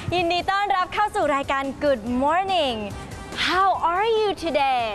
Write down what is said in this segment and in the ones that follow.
ยินดีต้อนรับเข้าสู่รายการ Good Morning How are you today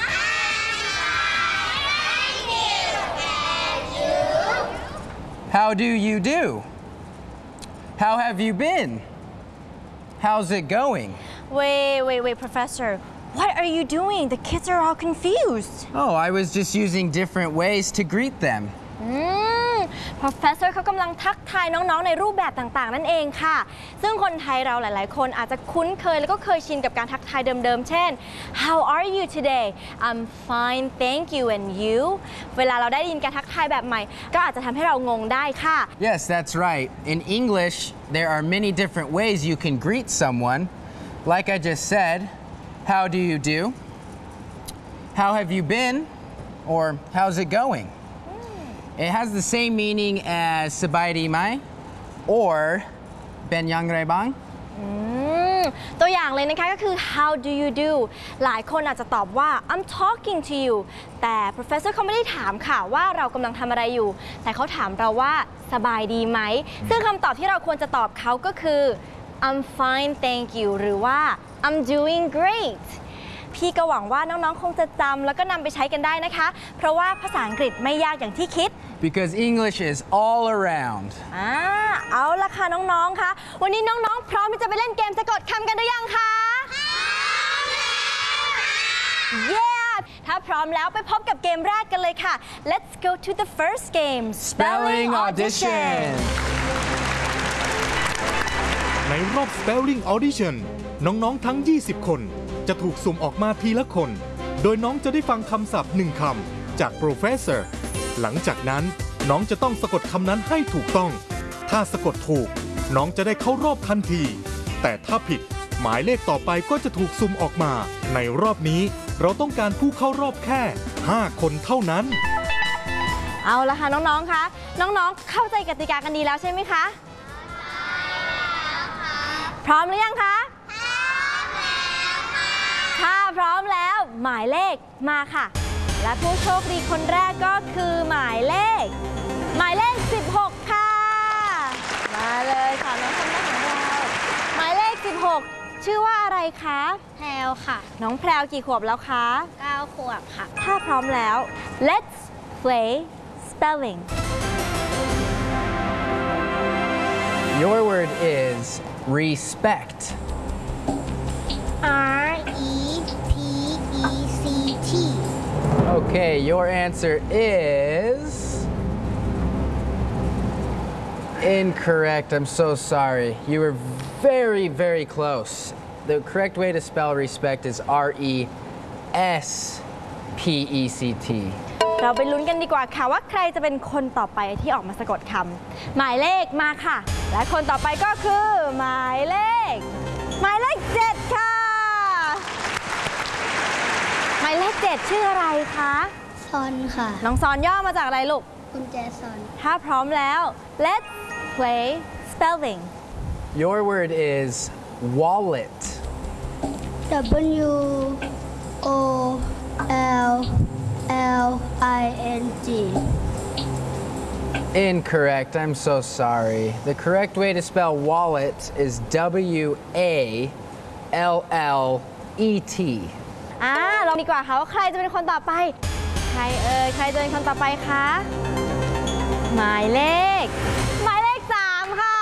How do you do? How have you been? How's it going? Wait, Professor. What are you doing? The kids are all confused. Oh, I was just using different ways to greet them. Professor เขากำลังทักทายน้องๆในรูปแบบต่างๆนั่นเองค่ะซึ่งคนไทยเราหลายๆคนอาจจะคุ้นเคยแล้วก็เคยชินกับการทักทายเดิมๆเช่น How are you today? I'm fine, thank you, and you? เวลาเราได้ยินการทักทายแบบใหม่ก็อาจจะทำให้เรางงได้ค่ะ Yes, that's right. In English, there are many different ways you can greet someone. Like I just said, how do you do? How have you been? Or how's it going? It has the same meaning as สบายดีไหม or เป็นอย่างไรบ้างตัวอย่างเลยนะคะก็คือ how do you do หลายคนอาจจะตอบว่า I'm talking to you แต่ professor เขาไม่ได้ถามค่ะว่าเรากำลังทำอะไรอยู่แต่เขาถามเราว่าสบายดีไหมซึ่งคำตอบที่เราควรจะตอบเขาก็คือ I'm fine thank you หรือว่า I'm doing greatพี่ก็หวังว่าน้องๆคงจะจำแล้วก็นำไปใช้กันได้นะคะเพราะว่าภาษาอังกฤษไม่ยากอย่างที่คิด Because English is all around เอาละค่ะน้องๆคะวันนี้น้องๆพร้อมที่จะไปเล่นเกมสะกดคำกันหรือยังคะYeah ถ้าพร้อมแล้วไปพบกับเกมแรกกันเลยค่ะ Let's go to the first game Spelling Audition ในรอบ Spelling Audition น้องๆทั้ง 20 คนจะถูกสุ่มออกมาทีละคน โดยน้องจะได้ฟังคำศัพท์1 คำจาก Professor หลังจากนั้นน้องจะต้องสะกดคำนั้นให้ถูกต้อง ถ้าสะกดถูกน้องจะได้เข้ารอบทันที แต่ถ้าผิดหมายเลขต่อไปก็จะถูกสุ่มออกมา ในรอบนี้เราต้องการผู้เข้ารอบแค่ 5 คนเท่านั้นเอาละค่ะน้องๆคะน้องๆเข้าใจกติกากันดีแล้วใช่ไหมคะพร้อมหรือยังคะถ้าพร้อมแล้วหมายเลขมาค่ะและผู้โชคดีคนแรกก็คือหมายเลข16ค่ะมาเลยค่ะน้องคนแรกของเราหมายเลข16ชื่อว่าอะไรคะแพรวค่ะน้องแพรวกี่ขวบแล้วคะ 9 ขวบค่ะถ้าพร้อมแล้ว let's play spelling Your word is respect REPECT Okay, your answer is incorrect. I'm so sorry. You were very, very close. The correct way to spell respect is RESPECT. เราไปลุ้นกันดีกว่าค่ะว่าใครจะเป็นคนต่อไปที่ออกมาสะกดคำหมายเลขมาค่ะและคนต่อไปก็คือหมายเลข7ค่ะหมายเลข7ชื่ออะไรคะซอนค่ะน้องซอนย่อมาจากอะไรลูกกุญแจซอนถ้าพร้อมแล้ว let's play spelling Your word is wallet WOLLING Incorrect. I'm so sorry. The correct way to spell wallet is WALLET. ลองดีกว่าค่ะว่าใครจะเป็นคนต่อไปใครจะเป็นคนต่อไปคะหมายเลข3ค่ะ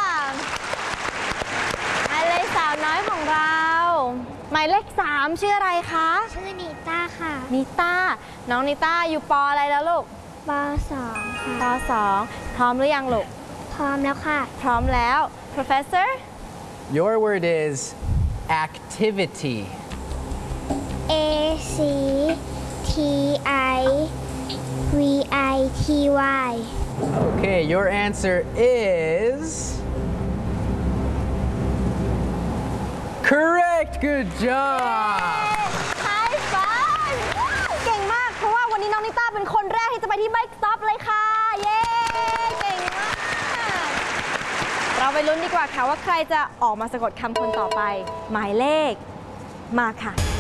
หมายเลขสาวน้อยของเราหมายเลข3ชื่ออะไรคะชื่อนิต้าค่ะนิต้าน้องนิต้าอยู่ป.อะไรแล้วลูกป.2 ค่ะป.2 พร้อมหรือยังลูกพร้อมแล้วค่ะพร้อมแล้ว Professor Your word is activity ACTIVITY Okay, your answer is correct. Good job. High five เก่งมากเพราะว่าวันนี้น้องนิต้าเป็นคนแรกที่จะไปที่ Bike Stop เลยค่ะเย้เก่งมากเราไปลุ้นดีกว่าค่ะว่าใครจะออกมาสะกดคำคนต่อไปหมายเลขมาค่ะ